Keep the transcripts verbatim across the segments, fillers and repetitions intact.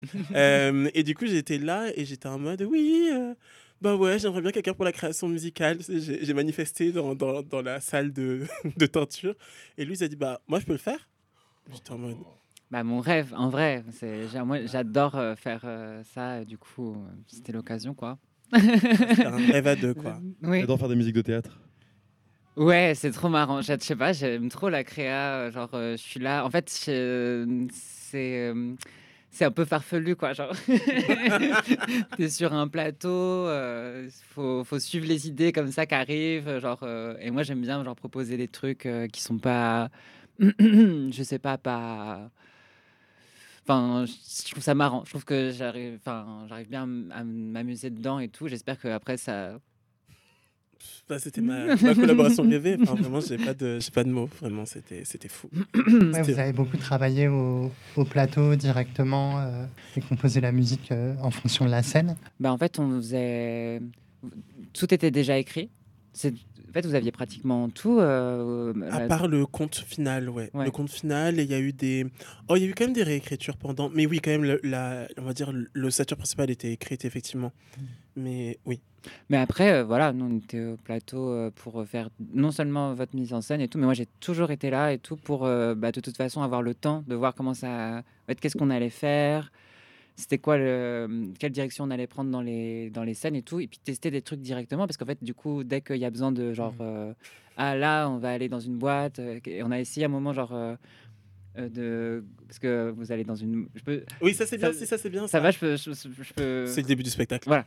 euh, et du coup, j'étais là et j'étais en mode oui, euh, bah ouais, j'aimerais bien quelqu'un pour la création musicale. J'ai, j'ai manifesté dans, dans, dans la salle de, de teinture. Et lui, il a dit bah moi, je peux le faire. J'étais en mode. Bah, mon rêve, en vrai, c'est, j'a- moi j'adore euh, faire euh, ça, euh, du coup, euh, c'était l'occasion, quoi. C'est un rêve à deux, quoi. Oui. J'adore faire des musiques de théâtre. Ouais, c'est trop marrant. Je je sais pas, j'aime trop la créa. euh, Genre, euh, je suis là. En fait, je- c'est euh, c'est un peu farfelu, quoi. Genre, t'es sur un plateau, il faut, faut suivre les idées comme ça qui arrivent. Genre, euh, et moi, j'aime bien genre proposer des trucs euh, qui sont pas, je sais pas, pas. Enfin, je trouve ça marrant. Je trouve que j'arrive, enfin, j'arrive bien à m- à m'amuser dedans et tout. J'espère que après ça. Bah, c'était ma, ma collaboration rêvée. Enfin, vraiment, j'ai pas de, j'ai pas de mots. Vraiment, c'était, c'était fou. Ouais, C'était- vous avez beaucoup travaillé au, au plateau directement euh, et composé la musique euh, en fonction de la scène. Bah, en fait, on faisait. Tout était déjà écrit. C'est... En fait, vous aviez pratiquement tout. euh, À la- part le conte final, ouais. Ouais. Le conte final, et il y a eu des. Oh, il y a eu quand même des réécritures pendant. Mais oui, quand même, le, la, on va dire, l'ossature principale était écrite, effectivement. Mais oui. Mais après, euh, voilà, nous, on était au plateau euh, pour faire non seulement votre mise en scène et tout, mais moi, j'ai toujours été là et tout pour, euh, bah, de toute façon, avoir le temps de voir comment ça. En fait, qu'est-ce qu'on allait faire, c'était quoi le, quelle direction on allait prendre dans les, dans les scènes et tout, et puis tester des trucs directement, parce qu'en fait, du coup, dès qu'il y a besoin de genre, euh, ah là, on va aller dans une boîte, euh, et on a essayé à un moment, genre, euh, euh, de. Parce que vous allez dans une. Je peux, Oui, ça c'est bien, Ça- si ça c'est bien. ça va, je peux. Je, je- je peux... C'est le début du spectacle. Voilà.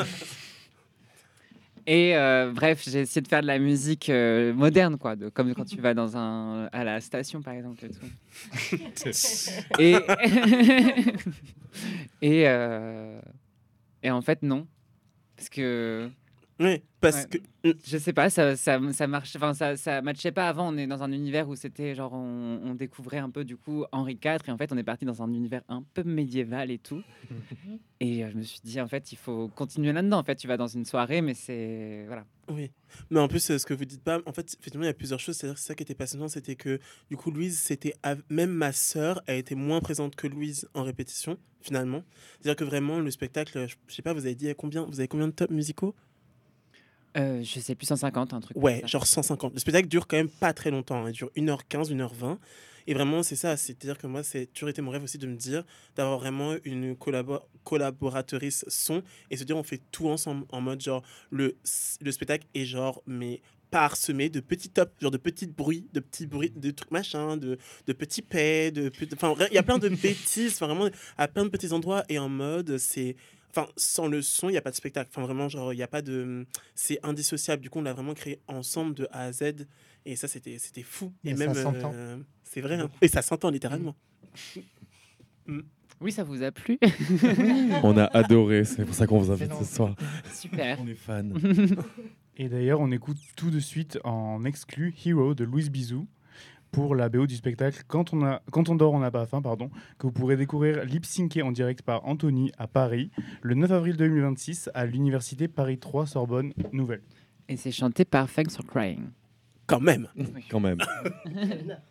Et euh, bref, j'ai essayé de faire de la musique euh, moderne, quoi, de, comme quand tu vas dans un, à la station, par exemple. Et, tout. et, et, euh, et en fait, non. Parce que, Oui, parce Ouais. que. je sais pas, ça, ça, ça marche, enfin, ça, ça matchait pas avant. On est dans un univers où c'était genre, on, on découvrait un peu, du coup, Henri quatre. Et en fait, on est parti dans un univers un peu médiéval et tout. Et euh, je me suis dit, en fait, il faut continuer là-dedans. En fait, tu vas dans une soirée, mais c'est. Voilà. Oui, mais en plus, euh, ce que vous dites pas, en fait, effectivement, il y a plusieurs choses. C'est-à-dire que c'est ça qui était passionnant, c'était que, du coup, Louise, c'était av- même ma sœur a été moins présente que Louise en répétition, finalement. C'est-à-dire que vraiment, le spectacle, je je sais pas, vous avez dit à combien, vous avez combien de tops musicaux? Euh, je sais plus, cent cinquante, un truc comme Ouais, ça. genre cent cinquante. Le spectacle dure quand même pas très longtemps, hein. Il dure une heure quinze, une heure vingt. Et vraiment, c'est ça. C'est-à-dire que moi, c'est toujours été mon rêve aussi de me dire, d'avoir vraiment une collabo- collaboratrice son et se dire, on fait tout ensemble en mode genre, le, le spectacle est genre, mais parsemé de petits tops, genre de petits bruits, de petits bruits, de trucs machin, de, de petits paix, de, pet- enfin, il y a plein de bêtises, enfin, vraiment, à plein de petits endroits et en mode, c'est. Enfin, sans le son, il n'y a pas de spectacle. Enfin, vraiment, genre, il n'y a pas de. C'est indissociable. Du coup, on l'a vraiment créé ensemble de A à Z. Et ça, c'était, c'était fou. Et, Et ça même. s'entend. euh, c'est vrai. Hein. Et ça s'entend littéralement. Oui, ça vous a plu? On a adoré, c'est pour ça qu'on vous invite Excellent. ce soir. Super. On est fans. Et d'ailleurs, on écoute tout de suite en exclu Hero de Louise Bizou pour la B O du spectacle Quand on, a, Quand on dort, on n'a pas faim, pardon, que vous pourrez découvrir lip-synké en direct par Anthony à Paris le neuf avril deux mille vingt-six à l'université Paris trois Sorbonne Nouvelle. Et c'est chanté par Thanks for Crying. Quand même. Quand même.